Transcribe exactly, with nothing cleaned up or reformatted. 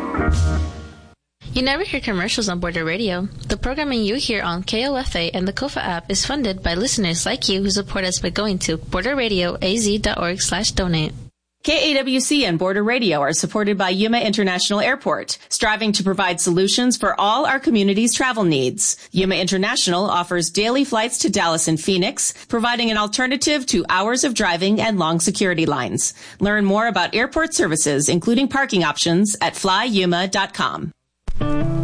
You never hear commercials on Border Radio. The programming you hear on K O F A and the Kofa app is funded by listeners like you who support us by going to border radio a z dot org slash donate. K A W C and Border Radio are supported by Yuma International Airport, striving to provide solutions for all our community's travel needs. Yuma International offers daily flights to Dallas and Phoenix, providing an alternative to hours of driving and long security lines. Learn more about airport services, including parking options, at fly yuma dot com.